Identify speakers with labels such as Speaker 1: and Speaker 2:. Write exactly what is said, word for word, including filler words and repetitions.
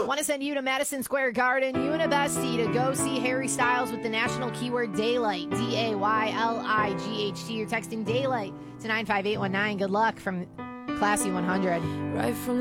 Speaker 1: Want to send you to Madison Square Garden, Unibestie, to go see Harry Styles with the national keyword Daylight, D A Y L I G H T. You're texting Daylight to nine five eight one nine. Good luck from Classy one hundred.
Speaker 2: Right from